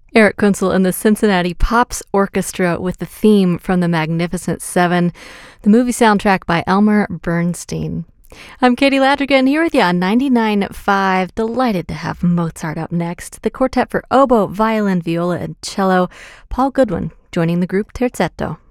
Eric Kunzel and the Cincinnati Pops Orchestra with the theme from The Magnificent Seven, the movie soundtrack by Elmer Bernstein. I'm Katie Ladrigan here with you on 99.5. Delighted to have Mozart up next. The quartet for oboe, violin, viola, and cello. Paul Goodwin joining the group Terzetto.